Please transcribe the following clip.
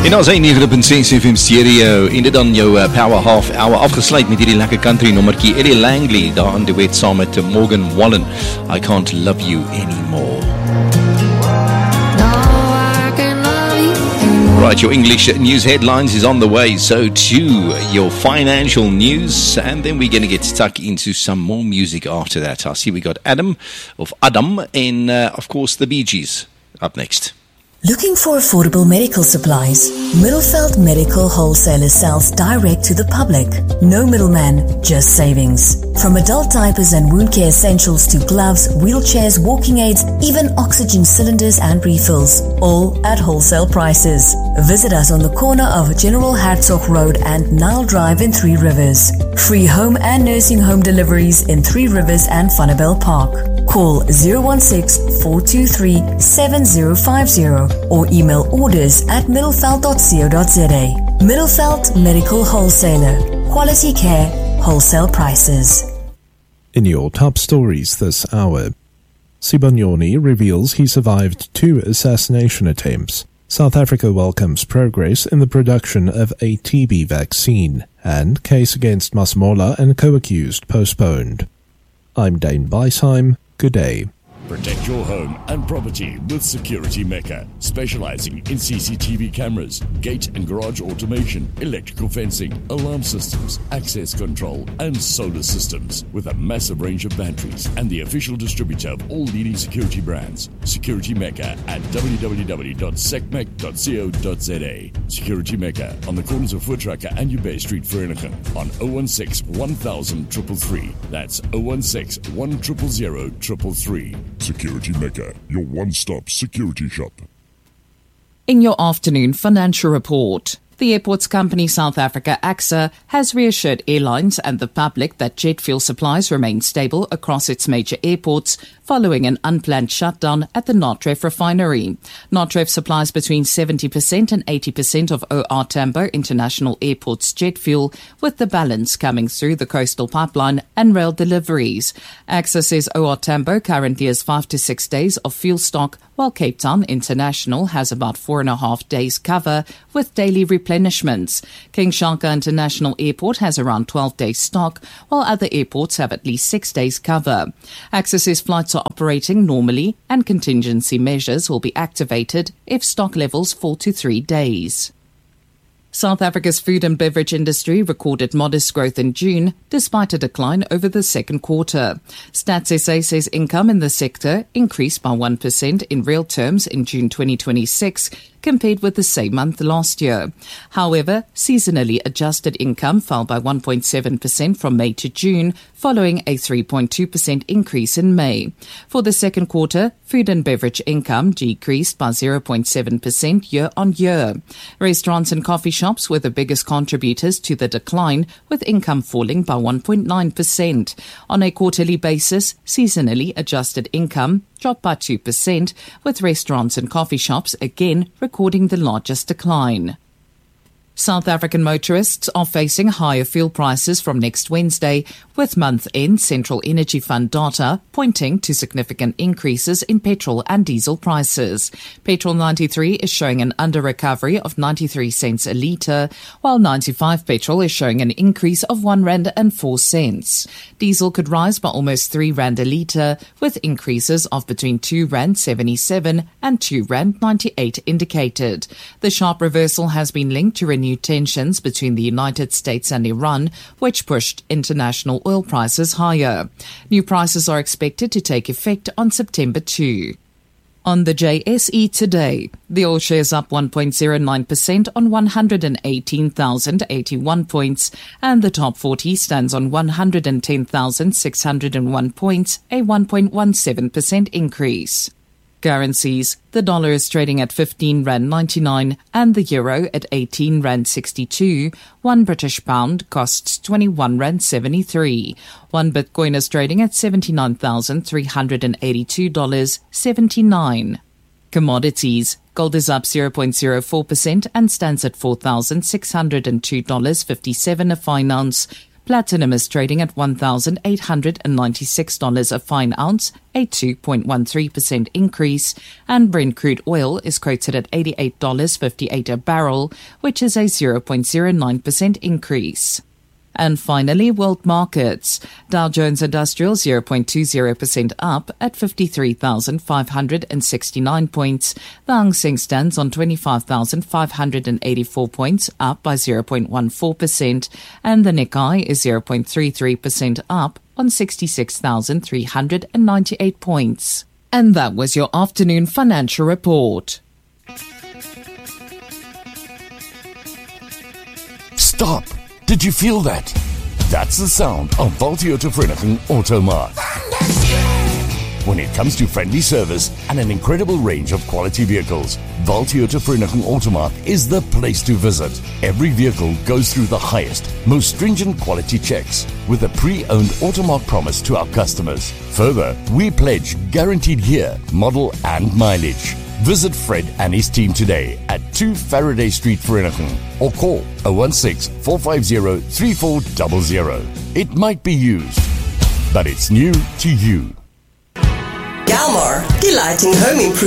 En ons 9.6 FM stereo en dit dan jou Power Half Hour afgesluit met hierdie lekker country nommertjie Eddie Langley daar in duet saam met Morgan Wallen. I Can't Love You Anymore. Right, your English news headlines is on the way, so too your financial news, and then we're going to get stuck into some more music after that. I see we got Adam, and of course the Bee Gees up next. Looking for affordable medical supplies? Middelveld Medical Wholesaler sells direct to the public. No middleman, just savings. From adult diapers and wound care essentials to gloves, wheelchairs, walking aids, even oxygen cylinders and refills. All at wholesale prices. Visit us on the corner of General Hertzog Road and Nile Drive in Three Rivers. Free home and nursing home deliveries in Three Rivers and Funnabell Park. Call 016-423-7050 or email orders at middelveld.co.za. Middelveld Medical Wholesaler. Quality care, wholesale prices. In your top stories this hour, Sibanyoni reveals he survived 2 assassination attempts. South Africa welcomes progress in the production of a TB vaccine, and case against Masemola and co-accused postponed. I'm Dane Beisheim. Good day. Protect your home and property with Security Mecca, specializing in CCTV cameras, gate and garage automation, electrical fencing, alarm systems, access control, and solar systems, with a massive range of batteries, and the official distributor of all leading security brands. Security Mecca at www.secmec.co.za. Security Mecca on the corners of Voortrekker and Ubey Street, Vereniging, on 016 1000 333. That's 016 1000 333. Security Mecca, your one-stop security shop. In your afternoon financial report, the airports company South Africa AXA has reassured airlines and the public that jet fuel supplies remain stable across its major airports following an unplanned shutdown at the Natref refinery. Natref supplies between 70% and 80% of OR Tambo International Airport's jet fuel, with the balance coming through the coastal pipeline and rail deliveries. AXA says OR Tambo currently has 5 to 6 days of fuel stock, while Cape Town International has about 4.5 days cover with daily replenishments. King Shaka International Airport has around 12 days stock, while other airports have at least 6 days cover. AXA says flights are operating normally and contingency measures will be activated if stock levels fall to 3 days. South Africa's food and beverage industry recorded modest growth in June, despite a decline over the second quarter. Stats SA says income in the sector increased by 1% in real terms in June 2026, compared with the same month last year. However, seasonally adjusted income fell by 1.7% from May to June, following a 3.2% increase in May. For the second quarter, food and beverage income decreased by 0.7% year-on-year. Restaurants and coffee shops were the biggest contributors to the decline, with income falling by 1.9%. On a quarterly basis, seasonally adjusted income dropped by 2%, with restaurants and coffee shops again recording the largest decline. South African motorists are facing higher fuel prices from next Wednesday, with month-end Central Energy Fund data pointing to significant increases in petrol and diesel prices. Petrol 93 is showing an under-recovery of 93 cents a litre, while 95 petrol is showing an increase of R1.04. Diesel could rise by almost R3 a litre, with increases of between R2.77 and R2.98 indicated. The sharp reversal has been linked to renewed tensions between the United States and Iran, which pushed international oil prices higher. New prices are expected to take effect on September 2. On the JSE today, the oil share is up 1.09% on 118,081 points, and the top 40 stands on 110,601 points, a 1.17% increase. Currencies: the dollar is trading at R15.99 and the euro at R18.62. 1 British pound costs R21.73. 1 Bitcoin is trading at $79,382.79. Commodities: gold is up 0.04% and stands at $4,602.57 a fine ounce. Platinum is trading at $1,896 a fine ounce, a 2.13% increase, and Brent crude oil is quoted at $88.58 a barrel, which is a 0.09% increase. And finally, world markets. Dow Jones Industrial 0.20% up at 53,569 points. The Hang Seng stands on 25,584 points, up by 0.14%. And the Nikkei is 0.33% up on 66,398 points. And that was your afternoon financial report. Stop! Did you feel that? That's the sound of Val Toyota Vereeniging Automark. When it comes to friendly service and an incredible range of quality vehicles, Val Toyota Vereeniging Automark is the place to visit. Every vehicle goes through the highest, most stringent quality checks with a pre-owned Automark promise to our customers. Further, we pledge guaranteed year, model and mileage. Visit Fred and his team today at 2 Faraday Street, Vereeniging, or call 016-450-3400. It might be used, but it's new to you. Galmar, delighting home improvement.